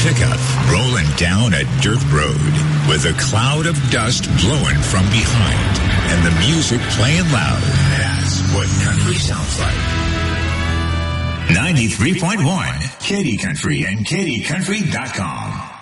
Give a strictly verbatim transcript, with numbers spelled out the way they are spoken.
pickup rolling down a dirt road with a cloud of dust blowing from behind and the music playing loud. That's what country sounds like. ninety-three point one, Katy Country and Katy Country dot com.